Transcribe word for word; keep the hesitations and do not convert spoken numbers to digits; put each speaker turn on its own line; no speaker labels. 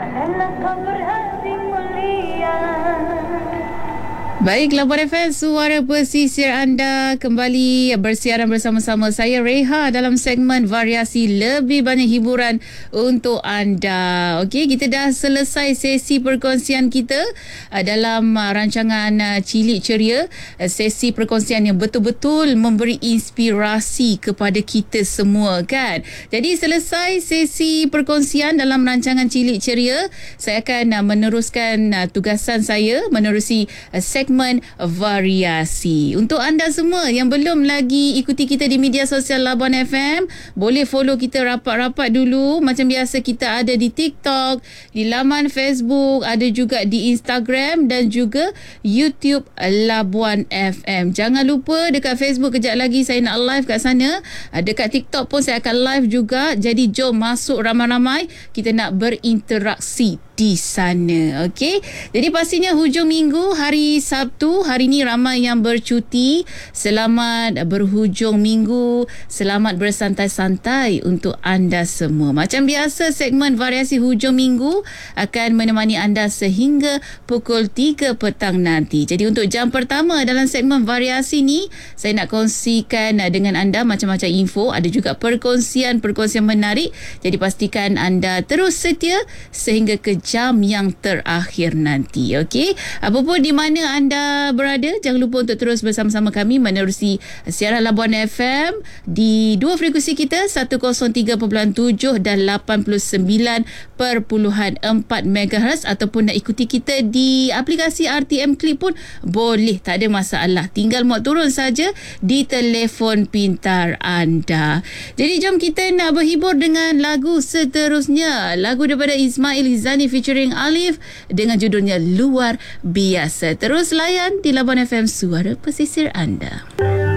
Baik, Labuan F M, suara pesisir anda kembali bersiaran bersama-sama saya Reha dalam segmen variasi lebih banyak hiburan untuk anda. Okey, kita dah selesai sesi perkongsian kita uh, dalam uh, rancangan uh, Cilik Ceria, uh, sesi perkongsian yang betul-betul memberi inspirasi kepada kita semua kan. Jadi selesai sesi perkongsian dalam rancangan Cilik Ceria, saya akan uh, meneruskan uh, tugasan saya menerusi uh, segmen variasi. Untuk anda semua yang belum lagi ikuti kita di media sosial Labuan F M, boleh follow kita rapat-rapat dulu. Macam biasa kita ada di TikTok, di laman Facebook, ada juga di Instagram dan juga YouTube Labuan F M. Jangan lupa dekat Facebook kejap lagi saya nak live kat sana. Dekat TikTok pun saya akan live juga. Jadi jom masuk ramai-ramai, kita nak berinteraksi di sana. Okey, jadi pastinya hujung minggu, hari Sabtu, hari ni ramai yang bercuti. Selamat berhujung minggu, selamat bersantai-santai untuk anda semua. Macam biasa, segmen variasi hujung minggu akan menemani anda sehingga pukul tiga petang nanti. Jadi untuk jam pertama dalam segmen variasi ni, saya nak kongsikan dengan anda macam-macam info, ada juga perkongsian-perkongsian menarik. Jadi pastikan anda terus setia sehingga ke jam yang terakhir nanti. Okey, apapun di mana anda berada, jangan lupa untuk terus bersama-sama kami menerusi siaran Labuan F M di dua frekuensi kita, seratus tiga perpuluhan tujuh dan lapan puluh sembilan perpuluhan empat megahertz, ataupun nak ikuti kita di aplikasi R T M Click pun boleh, tak ada masalah. Tinggal muat turun saja di telefon pintar anda. Jadi jom kita nak berhibur dengan lagu seterusnya, lagu daripada Ismail Hizani featuring Alif dengan judulnya Luar Biasa. Terus layan di Labuan F M, suara pesisir anda.